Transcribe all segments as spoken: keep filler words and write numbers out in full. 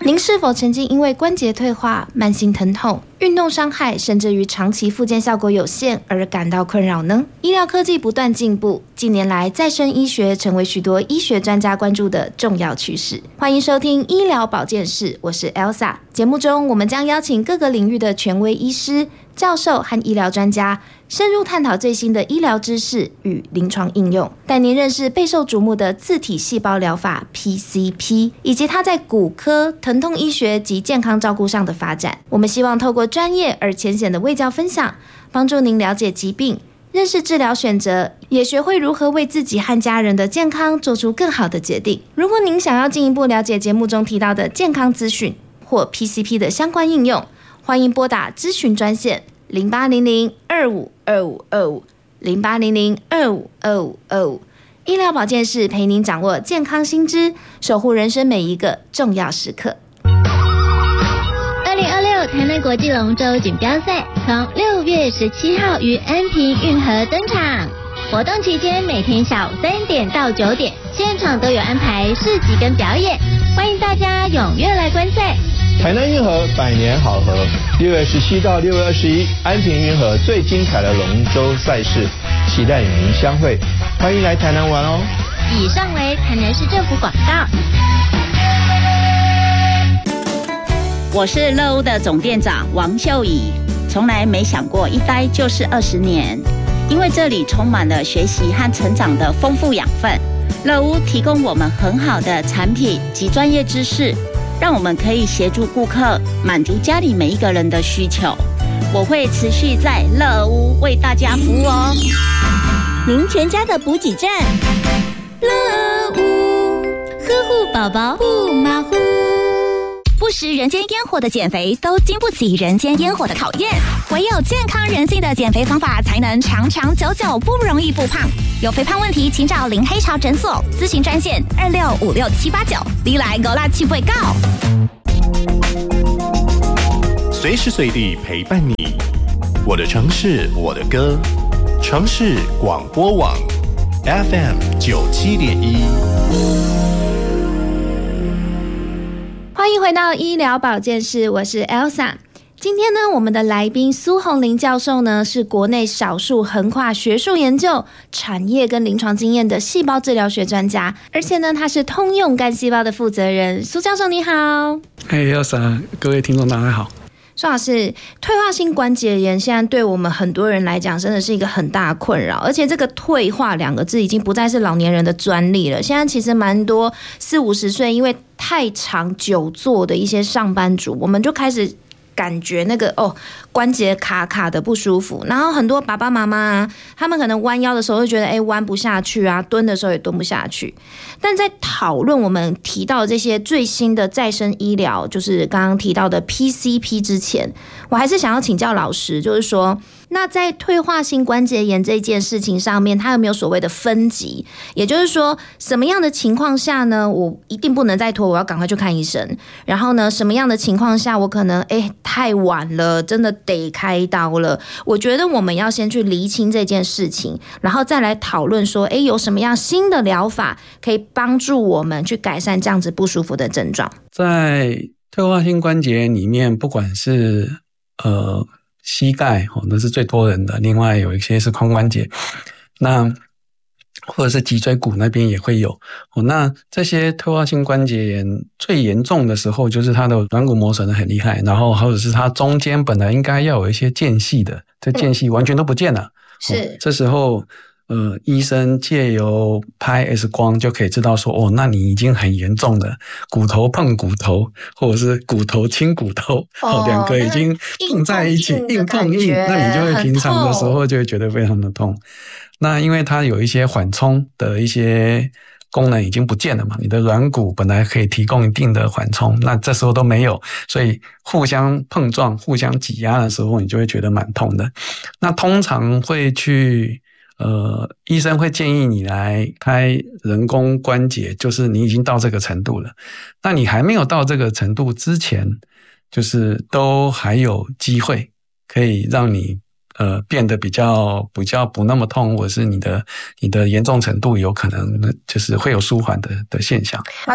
您是否曾经因为关节退化、慢性疼痛、运动伤害，甚至于长期复健效果有限而感到困扰呢？医疗科技不断进步，近年来再生医学成为许多医学专家关注的重要趋势。欢迎收听医疗保健室，我是 Elsa。节目中我们将邀请各个领域的权威医师、教授和医疗专家，深入探讨最新的医疗知识与临床应用，带您认识备受瞩目的自体细胞疗法 P C P， 以及它在骨科、疼痛医学及健康照顾上的发展。我们希望透过专业而浅显的卫教分享，帮助您了解疾病，认识治疗选择，也学会如何为自己和家人的健康做出更好的决定。如果您想要进一步了解节目中提到的健康资讯或 P C P 的相关应用，欢迎拨打咨询专线零八零零二五二五二五 零八零零二五二五二五。医疗保健室陪您掌握健康新知，守护人生每一个重要时刻。 二零二六台南国际龙舟锦标赛从六月十七号于安平运河登场，活动期间每天下午三点到九点，现场都有安排市集跟表演，欢迎大家踊跃来观赛。 台南运河百年好合，六月十七到六月二十一，安平运河最精彩的龙舟赛事，期待与您相会，欢迎来台南玩哦。 以上为台南市政府广告。 我是乐屋的总店长王秀仪，从来没想过一待就是二十年，因为这里充满了学习和成长的丰富养分。乐屋提供我们很好的产品及专业知识，让我们可以协助顾客满足家里每一个人的需求。我会持续在乐屋为大家服务哦。 您全家的补给站，乐屋呵护宝宝不马虎。不食人间烟火的减肥都经不起人间烟火的考验，唯有健康人性的减肥方法才能长长久久不容易复胖。有肥胖问题请找林黑潮诊所咨询专线二六五六七八九，你来勾拉气味告。 随时随地陪伴你，我的城市我的歌，城市广播网 F M 九七点一。 欢迎回到医疗保健室，我是 Elsa。今天呢，我们的来宾苏宏林教授呢，是国内少数横跨学术研究、产业跟临床经验的细胞治疗学专家，而且呢，他是通用干细胞的负责人。苏教授你好。 嘿 Elsa， 各位听众大家好。 苏老师，退化性关节炎现在对我们很多人来讲真的是一个很大的困扰，而且这个退化两个字已经不再是老年人的专利了。现在其实蛮多四五十岁因为太长久坐的一些上班族，我们就开始感觉那个哦关节卡卡的不舒服，然后很多爸爸妈妈啊，他们可能弯腰的时候就觉得哎弯不下去啊，蹲的时候也蹲不下去。但在讨论我们提到的这些最新的再生医疗，就是刚刚提到的 P C P 之前，我还是想要请教老师，就是说那在退化性关节炎这件事情上面，它有没有所谓的分级？也就是说，什么样的情况下呢，我一定不能再拖，我要赶快去看医生。然后呢，什么样的情况下，我可能哎太晚了，真的得开刀了。我觉得我们要先去厘清这件事情，然后再来讨论说，哎，有什么样新的疗法可以帮助我们去改善这样子不舒服的症状。 在退化性关节里面，不管是呃膝盖哦，那是最多人的，另外有一些是髋关节，那或者是脊椎骨那边也会有哦。那这些退化性关节炎最严重的时候，就是它的软骨磨损的很厉害，然后或者是它中间本来应该要有一些间隙的，这间隙完全都不见了。 是、 哦、这时候呃，医生借由拍 X 光就可以知道说，哦，那你已经很严重了，骨头碰骨头，或者是骨头亲骨头，哦，两、哦、个已经碰在一起，硬碰硬，那你就会平常的时候就会觉得非常的痛。那因为它有一些缓冲的一些功能已经不见了嘛，你的软骨本来可以提供一定的缓冲，那这时候都没有，所以互相碰撞、互相挤压的时候，你就会觉得蛮痛的。那通常会去。呃，医生会建议你来开人工关节，就是你已经到这个程度了。那你还没有到这个程度之前，就是都还有机会可以让你呃变得比较比较不那么痛，或者是你的你的严重程度有可能就是会有舒缓的的现象。 好，所以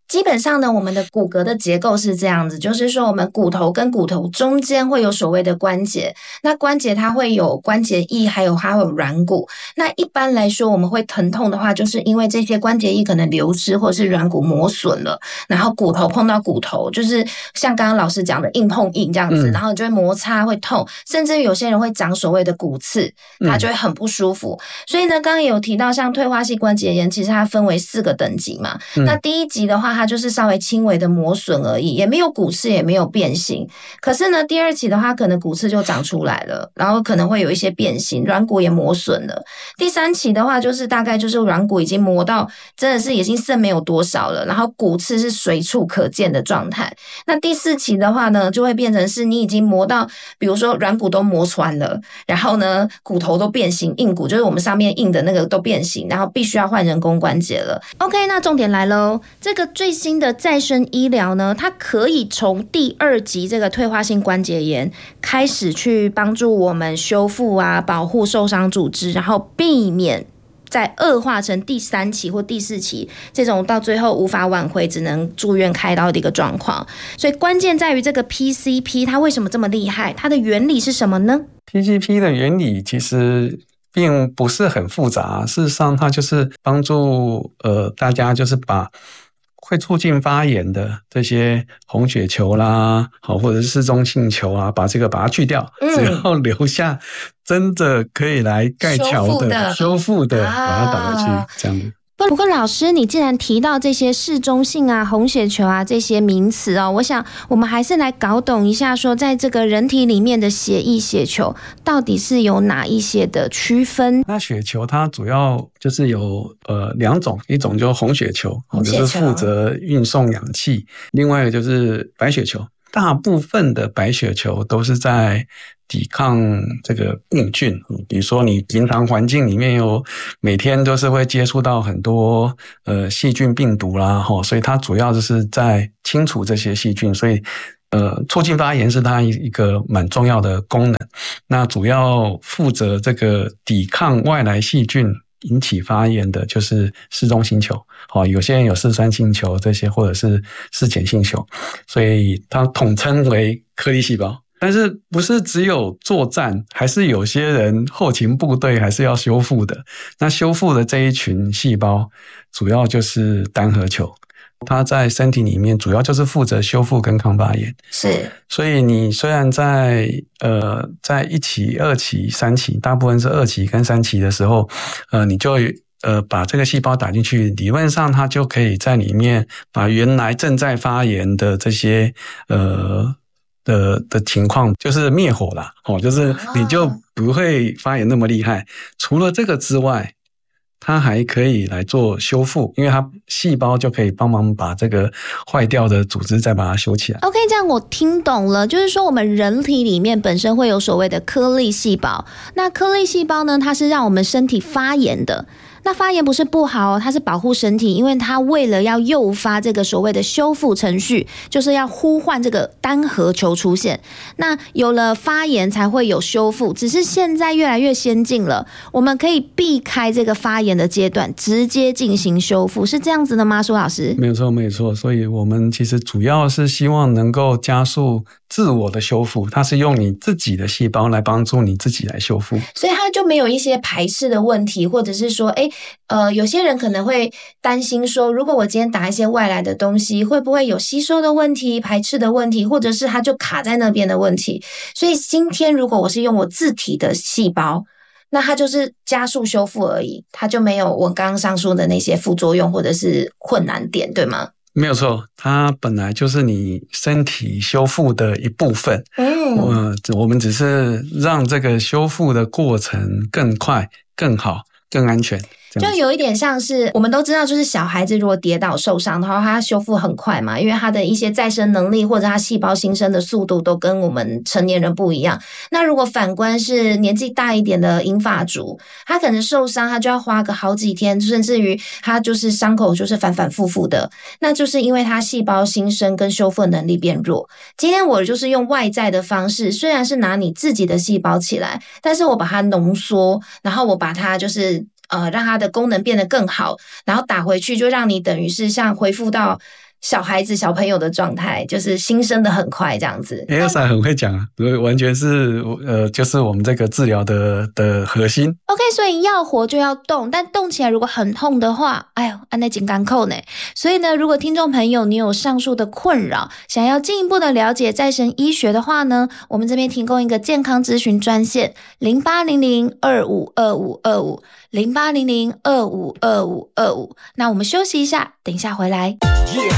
基本上呢，我们的骨骼的结构是这样子，就是说我们骨头跟骨头中间会有所谓的关节，那关节它会有关节液，还有它会有软骨。那一般来说我们会疼痛的话，就是因为这些关节液可能流失，或者是软骨磨损了，然后骨头碰到骨头，就是像刚刚老师讲的硬碰硬这样子，嗯、然后就会摩擦会痛，甚至有些人会长所谓的骨刺，它就会很不舒服。嗯、所以呢，刚刚也有提到像退化性关节炎，其实它分为四个等级嘛。嗯、那第一级的话，它就是稍微轻微的磨损而已，也没有骨刺，也没有变形。可是呢，第二期的话，可能骨刺就长出来了，然后可能会有一些变形，软骨也磨损了。第三期的话，就是大概就是软骨已经磨到真的是已经剩没有多少了，然后骨刺是随处可见的状态。那第四期的话呢，就会变成是你已经磨到，比如说软骨都磨穿了，然后呢骨头都变形，硬骨就是我们上面硬的那个都变形，然后必须要换人工关节了。OK， 那重点来喽，这个最新的再生医疗呢，它可以从第二级这个退化性关节炎开始去帮助我们修复啊，保护受伤组织，然后避免再恶化成第三期或第四期这种到最后无法挽回，只能住院开刀的一个状况。所以关键在于这个 P C P 它为什么这么厉害，它的原理是什么呢？ P C P 的原理其实并不是很复杂，事实上它就是帮助呃大家就是把会促进发炎的这些红血球啦，好，或者是嗜中性球啊，把这个把它去掉，嗯、只要留下真的可以来盖桥的、修复的，把它打回去，啊、这样子。 不过老师，你既然提到这些嗜中性啊、红血球啊这些名词哦，我想我们还是来搞懂一下，说在这个人体里面的血液、血球到底是有哪一些的区分？ 那血球它主要就是有呃两种，一种就是红血球，红血球就是负责运送氧气，另外一个就是白血球。大部分的白血球都是在抵抗这个病菌，比如说你平常环境里面有每天都是会接触到很多呃细菌病毒啦，所以它主要就是在清除这些细菌，所以呃促进发炎是它一个蛮重要的功能。那主要负责这个抵抗外来细菌引起发炎的就是嗜中性球，好，有些人有嗜酸性球这些，或者是嗜碱性球，所以它统称为颗粒细胞。但是不是只有作战，还是有些人后勤部队还是要修复的。那修复的这一群细胞主要就是单核球，它在身体里面主要就是负责修复跟抗发炎。 是， 所以你虽然在呃在一期、二期、三期，大部分是二期跟三期的时候，呃你就呃把这个细胞打进去，理论上它就可以在里面把原来正在发炎的这些呃的的情况就是灭火啦，哦，就是你就不会发炎那么厉害。除了这个之外，它还可以来做修复，因为它细胞就可以帮忙把这个坏掉的组织再把它修起来。 OK， 这样我听懂了，就是说我们人体里面本身会有所谓的颗粒细胞，那颗粒细胞呢，它是让我们身体发炎的。那发炎不是不好哦，它是保护身体，因为它为了要诱发这个所谓的修复程序，就是要呼唤这个单核球出现。那有了发炎才会有修复，只是现在越来越先进了，我们可以避开这个发炎的阶段，直接进行修复，是这样子的吗？苏老师？ 没有错，没有错。所以我们其实主要是希望能够加速自我的修复，它是用你自己的细胞来帮助你自己来修复， 所以它就没有一些排斥的问题，或者是说，哎，呃，有些人可能会担心说，如果我今天打一些外来的东西，会不会有吸收的问题、排斥的问题，或者是它就卡在那边的问题？所以今天如果我是用我自体的细胞，那它就是加速修复而已，它就没有我刚刚上述的那些副作用或者是困难点，对吗？ 没有错，它本来就是你身体修复的一部分。嗯，呃，我们只是让这个修复的过程更快、更好、更安全。 就有一点像是我们都知道，就是小孩子如果跌倒受伤的话，他修复很快嘛，因为他的一些再生能力或者他细胞新生的速度都跟我们成年人不一样。那如果反观是年纪大一点的银发族，他可能受伤他就要花个好几天，甚至于他就是伤口就是反反复复的，那就是因为他细胞新生跟修复能力变弱。今天我就是用外在的方式，虽然是拿你自己的细胞起来，但是我把它浓缩，然后我把它就是呃，让它的功能变得更好，然后打回去就让你等于是像恢复到小孩子小朋友的状态，就是新生的很快这样子。 Elsa 很会讲啊，完全是呃，就是我们这个治疗的的核心。 OK， 所以要活就要动，但动起来如果很痛的话，哎呦，按那紧干扣呢。所以呢，如果听众朋友你有上述的困扰，想要进一步的了解再生医学的话呢，我们这边提供一个健康咨询专线零八零零二五二五二五零八零零二五二五二五。那我们休息一下，等一下回来。Yeah.